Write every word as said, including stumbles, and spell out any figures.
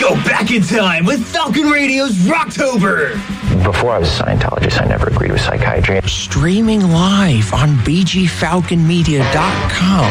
Go back in time with Falcon Radio's Rocktober. Before I was a Scientologist, I never agreed with psychiatry. Streaming live on b g falcon media dot com.